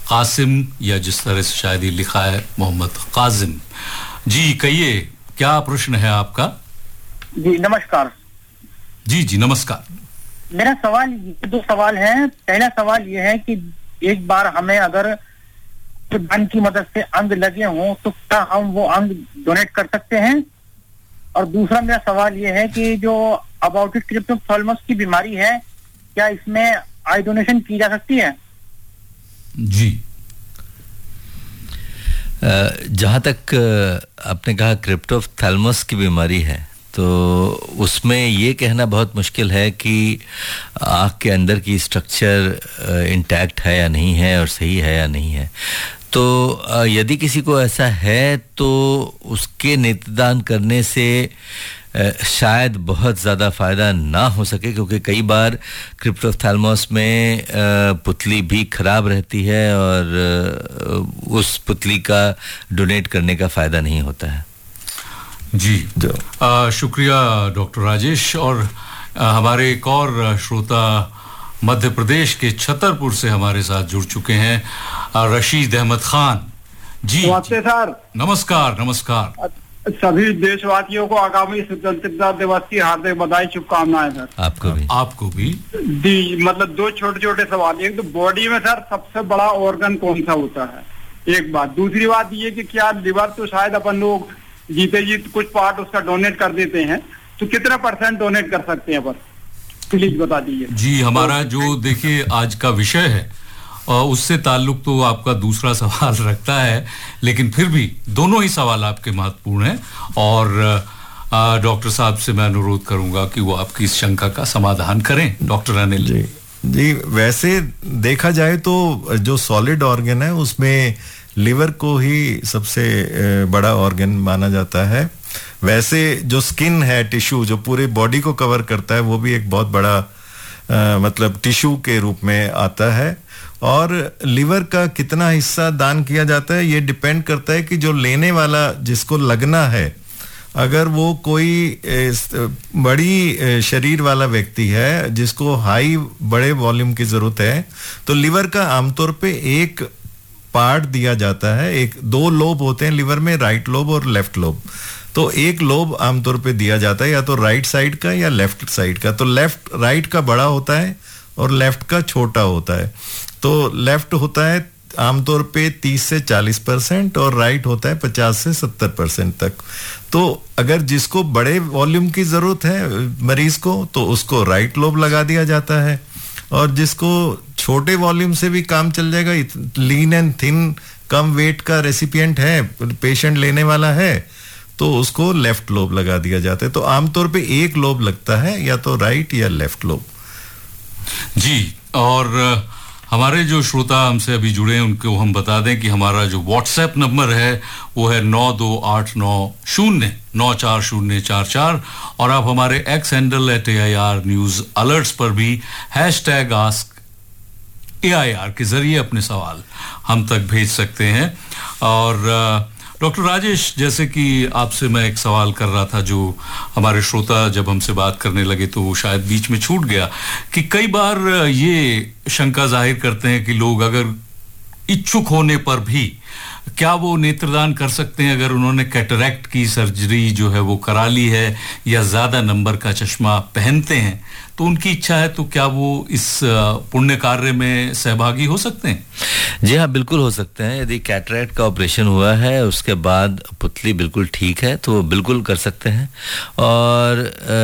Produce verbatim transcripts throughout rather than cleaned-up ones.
कासिम, या जिस तरह से शायद ये लिखा है मोहम्मद काजिम। जी कहिए, क्या प्रश्न है आपका? जी नमस्कार। जी जी नमस्कार। मेरा सवाल, दो सवाल हैं। पहला सवाल ये है कि एक बार हमें अगर दान की मदद से अंग लगे हों तो क्या हम वो अंग डोनेट कर सकते हैं? और दूसरा मेरा सवाल ये है कि जो अबॉर्टेड क्रिप्टोप्थाल्मस की बीमारी है, क्या इसमें आई डोनेशन की जा सकती है? जी, जहाँ तक आपने कहा क्रिप्टोप्थाल्मस की बीमारी है, तो उसमें ये कहना बहुत मुश्किल है कि आँख के अंदर की स्ट्रक्चर इंटैक्ट है या नहीं है और सही है या नहीं है। तो यदि किसी को ऐसा है तो उसके नेत्रदान करने से शायद बहुत ज़्यादा फ़ायदा ना हो सके, क्योंकि कई बार क्रिप्टोप्थाल्मस में पुतली भी ख़राब रहती है और उस पुतली का डोनेट करने का फ़ायदा नहीं होता है। जी आ, शुक्रिया डॉक्टर राजेश। और आ, हमारे एक और श्रोता मध्य प्रदेश के छतरपुर से हमारे साथ जुड़ चुके हैं, रशीद अहमद खान जी। नमस्ते सर। नमस्कार नमस्कार। सभी देशवासियों को आगामी स्वतंत्रता दिवस की हार्दिक बधाई, शुभकामनाएं सर। आपको भी। आपको भी जी, मतलब दो छोटे छोटे सवाल। एक तो बॉडी में सर सबसे बड़ा ऑर्गन कौन सा होता है, एक बात। दूसरी बात ये कि क्या लिवर तो शायद अपन लोग जीते जी कुछ पार्ट उसका डोनेट कर देते हैं, तो कितना परसेंट डोनेट कर सकते हैं, बस प्लीज बता दीजिए। जी, हमारा जो देखिए आज का विषय है उससे ताल्लुक तो आपका दूसरा सवाल रखता है, लेकिन फिर भी दोनों ही सवाल आपके महत्वपूर्ण हैं और डॉक्टर साहब से मैं अनुरोध करूंगा कि वो आपकी इस शंका का समाधान करें। डॉक्टर अनिल जी जी वैसे देखा जाए तो जो सॉलिड ऑर्गन है उसमें लिवर को ही सबसे बड़ा ऑर्गन माना जाता है। वैसे जो स्किन है, टिश्यू जो पूरे बॉडी को कवर करता है, वो भी एक बहुत बड़ा आ, मतलब टिश्यू के रूप में आता है। और लिवर का कितना हिस्सा दान किया जाता है ये डिपेंड करता है कि जो लेने वाला जिसको लगना है, अगर वो कोई बड़ी शरीर वाला व्यक्ति है जिसको हाई बड़े वॉल्यूम की जरूरत है, तो लिवर का आमतौर पे एक पार्ट दिया जाता है। एक दो लोब होते हैं लिवर में, राइट लोब और लेफ्ट लोब। तो एक लोब आमतौर पे दिया जाता है या तो राइट साइड का या लेफ्ट साइड का। तो लेफ्ट राइट का बड़ा होता है और लेफ्ट का छोटा होता है। तो लेफ्ट होता है आमतौर पे तीस से चालीस परसेंट और राइट होता है पचास से सत्तर परसेंट तक। तो अगर जिसको बड़े वॉल्यूम की जरूरत है मरीज को, तो उसको राइट लोब लगा दिया जाता है, और जिसको छोटे वॉल्यूम से भी काम चल जाएगा, lean and thin come wait का रेसिपिएंट है, पेशेंट लेने वाला है, तो उसको लेफ्ट लोब लगा दिया जाता है। तो आमतौर पे एक लोब लगता है, या तो राइट या लेफ्ट लोब। जी, और हमारे जो श्रोता हमसे अभी जुड़े हैं उनको हम बता दें कि हमारा जो व्हाट्सएप नंबर है वो है नौ दो आठ नौ शून्य नौ चार शून्य चार चार, और आप हमारे x handle at A I R news alerts पर भी hash tag ask A I R के जरिए अपने सवाल हम तक भेज सकते हैं। और डॉक्टर राजेश, जैसे कि आपसे मैं एक सवाल कर रहा था जो हमारे श्रोता जब हमसे बात करने लगे तो वो शायद बीच में छूट गया, कि कई बार ये शंका जाहिर करते हैं कि लोग अगर इच्छुक होने पर भी क्या वो नेत्रदान कर सकते हैं अगर उन्होंने कैटरैक्ट की सर्जरी जो है वो करा ली है या ज्यादा नंबर का चश्मा पहनते हैं, तो उनकी इच्छा है तो क्या वो इस पुण्य कार्य में सहभागी हो सकते हैं? जी हाँ, बिल्कुल हो सकते हैं। यदि कैटरैक्ट का ऑपरेशन हुआ है उसके बाद पुतली बिल्कुल ठीक है तो बिल्कुल कर सकते हैं। और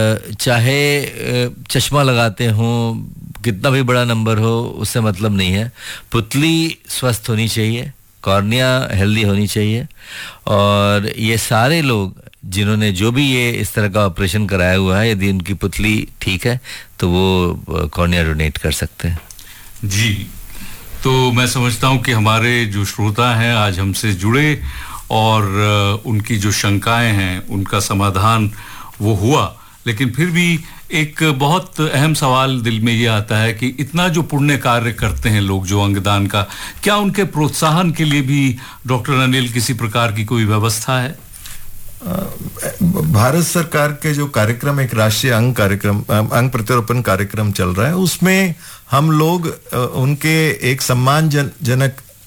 चाहे चश्मा लगाते हों, कितना भी बड़ा नंबर हो, उससे मतलब नहीं है। पुतली स्वस्थ होनी चाहिए, कॉर्निया हेल्दी होनी चाहिए, और ये सारे लोग जिन्होंने जो भी ये इस तरह का ऑपरेशन कराया हुआ है, यदि उनकी पुतली ठीक है तो वो कॉर्निया डोनेट कर सकते हैं। जी, तो मैं समझता हूं कि हमारे जो श्रोता हैं आज हमसे जुड़े और उनकी जो शंकाएं हैं उनका समाधान वो हुआ, लेकिन फिर भी एक बहुत अहम सवाल दिल में ये आता है कि इतना जो पुण्य कार्य करते हैं लोग जो अंगदान का, क्या उनके प्रोत्साहन के लिए भी डॉक्टर अनिल किसी प्रकार की कोई व्यवस्था है? भारत सरकार के जो कार्यक्रम, एक राष्ट्रीय अंग कार्यक्रम, अंग प्रत्यारोपण कार्यक्रम चल रहा है, उसमें हम लोग उनके एक सम्मानजनक